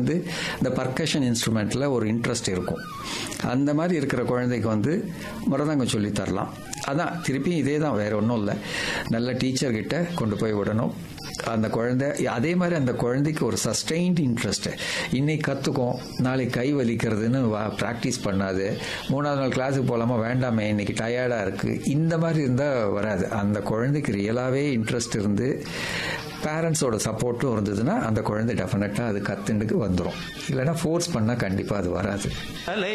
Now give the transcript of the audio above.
வந்து இந்த பர்கஷன் இன்ஸ்ட்ருமெண்ட்டில் ஒரு இன்ட்ரெஸ்ட் இருக்கும். அந்த மாதிரி இருக்கிற குழந்தைக்கு வந்து மிருதங்கம் சொல்லி தரலாம். அதான் திருப்பி இதே தான், வேற ஒன்றும் இல்லை. நல்ல டீச்சர்கிட்ட கொண்டு போய் விடணும். அந்த குழந்தை அதே மாதிரி அந்த குழந்தைக்கு ஒரு சஸ்டெயின்டு இன்ட்ரெஸ்ட். இன்னைக்கு கற்றுக்கும், நாளைக்கு கை வலிக்கிறதுன்னு ப்ராக்டிஸ் பண்ணாது. 3வது நாள் கிளாஸுக்கு போகலாமா, வேண்டாமே இன்னைக்கு டயர்டாக இருக்குது, இந்த மாதிரி இருந்தால் வராது. அந்த குழந்தைக்கு ரியலாகவே இன்ட்ரெஸ்ட் இருந்து பேரண்ட்ஸோட சப்போர்ட்டும் இருந்ததுன்னா அந்த குழந்தை டெஃபினட்டாக அது கற்றுண்டுக்கு வந்துடும். இல்லைன்னா ஃபோர்ஸ் பண்ணால் கண்டிப்பாக அது வராது.